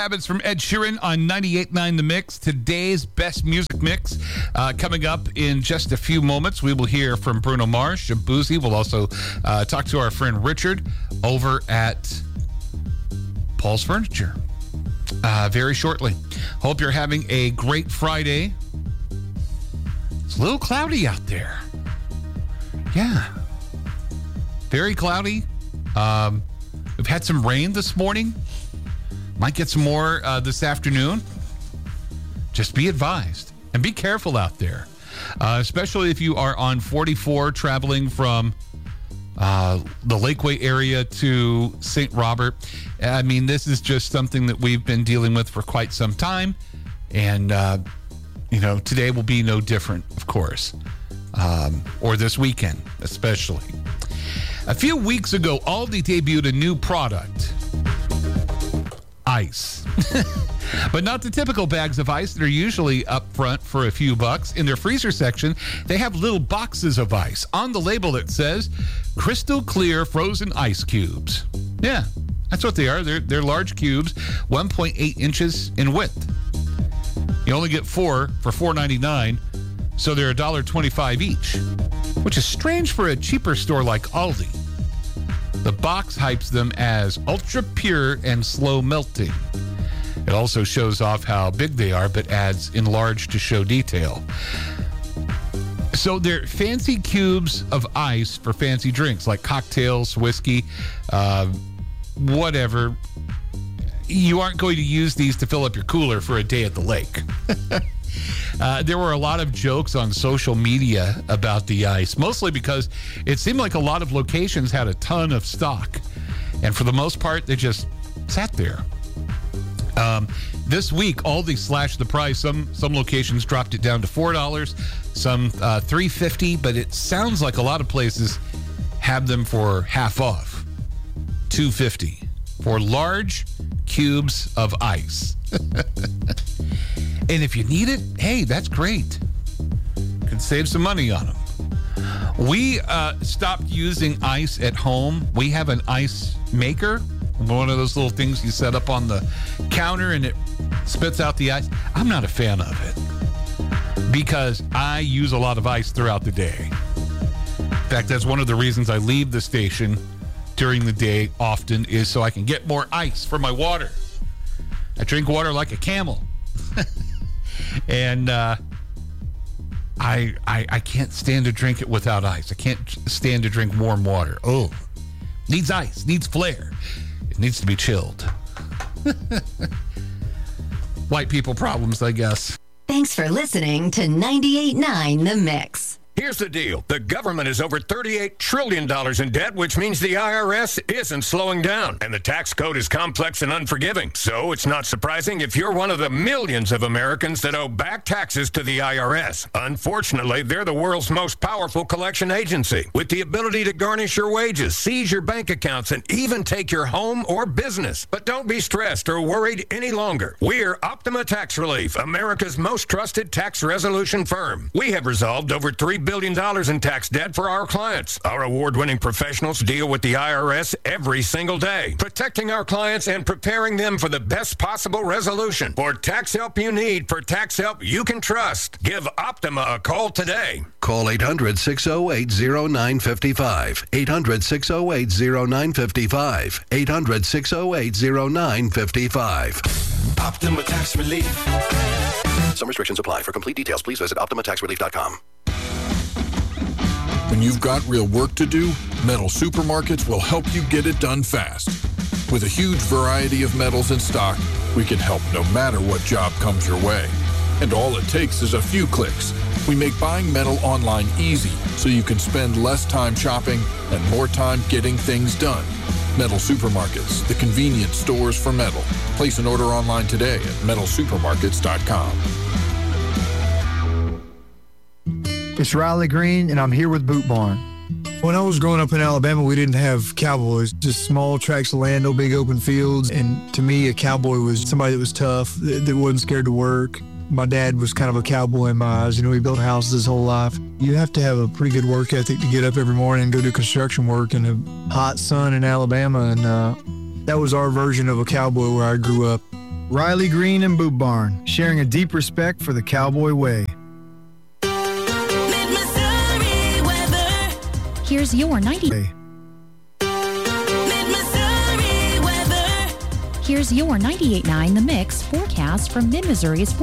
Habits from Ed Sheeran on 98.9 The Mix. Today's best music mix coming up in just a few moments. We will hear from Bruno Mars, Shabuzi. We'll also talk to our friend Richard over at Paul's Furniture very shortly. Hope you're having a great Friday. It's a little cloudy out there. Yeah. Very cloudy. We've had some rain this morning. Might get some more this afternoon. Just be advised and be careful out there, especially if you are on 44 traveling from the Lakeway area to St. Robert. I mean, this is just something that we've been dealing with for quite some time. And, today will be no different, of course, or this weekend especially. A few weeks ago, Aldi debuted a new product, ice. But not the typical bags of ice that are usually up front for a few bucks. In their freezer section, they have little boxes of ice. On the label, it says, crystal clear frozen ice cubes. Yeah, that's what they are. They're large cubes, 1.8 inches in width. You only get 4 for $4.99, so they're $1.25 each, which is strange for a cheaper store like Aldi. The box hypes them as ultra pure and slow melting. It also shows off how big they are, but adds enlarged to show detail. So they're fancy cubes of ice for fancy drinks like cocktails, whiskey, whatever. You aren't going to use these to fill up your cooler for a day at the lake. There were a lot of jokes on social media about the ice, mostly because it seemed like a lot of locations had a ton of stock. And for the most part, they just sat there. This week, Aldi slashed the price. Some locations dropped it down to $4, some $3.50, but it sounds like a lot of places have them for half off, $2.50 for large cubes of ice. And if you need it, hey, that's great. Can save some money on them. We stopped using ice at home. We have an ice maker, one of those little things you set up on the counter and it spits out the ice. I'm not a fan of it because I use a lot of ice throughout the day. In fact, that's one of the reasons I leave the station during the day often, is so I can get more ice for my water. I drink water like a camel. And I can't stand to drink it without ice. I can't stand to drink warm water. Oh, needs ice, needs flair. It needs to be chilled. White people problems, I guess. Thanks for listening to 98.9 The Mix. Here's the deal. The government is over $38 trillion in debt, which means the IRS isn't slowing down. And the tax code is complex and unforgiving. So it's not surprising if you're one of the millions of Americans that owe back taxes to the IRS. Unfortunately, they're the world's most powerful collection agency, with the ability to garnish your wages, seize your bank accounts, and even take your home or business. But don't be stressed or worried any longer. We're Optima Tax Relief, America's most trusted tax resolution firm. We have resolved over $3 billion in tax debt for our clients. Our award-winning professionals deal with the IRS every single day, protecting our clients and preparing them for the best possible resolution. For tax help you need, for tax help you can trust, give Optima a call today. Call 800-608-0955. 800-608-0955. 800-608-0955. Optima Tax Relief. Some restrictions apply. For complete details, please visit OptimaTaxRelief.com. When you've got real work to do, Metal Supermarkets will help you get it done fast. With a huge variety of metals in stock, we can help no matter what job comes your way. And all it takes is a few clicks. We make buying metal online easy so you can spend less time shopping and more time getting things done. Metal Supermarkets, the convenient stores for metal. Place an order online today at metalsupermarkets.com. It's Riley Green, and I'm here with Boot Barn. When I was growing up in Alabama, we didn't have cowboys, just small tracts of land, no big open fields. And to me, a cowboy was somebody that was tough, that wasn't scared to work. My dad was kind of a cowboy in my eyes. You know, he built houses his whole life. You have to have a pretty good work ethic to get up every morning and go do construction work in a hot sun in Alabama. And that was our version of a cowboy where I grew up. Riley Green and Boot Barn, sharing a deep respect for the Cowboy way. Mid-Missouri weather. Here's your 90. Mid-Missouri weather. Here's your 98.9 The Mix forecast from Mid-Missouri's